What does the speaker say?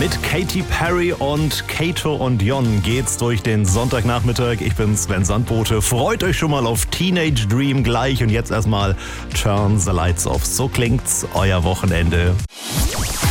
Mit Katy Perry und Kato und Jon geht's durch den Sonntagnachmittag. Ich bin Sven Sandbote. Freut euch schon mal auf Teenage Dream gleich und jetzt erstmal Turn the Lights Off. So klingt's, euer Wochenende.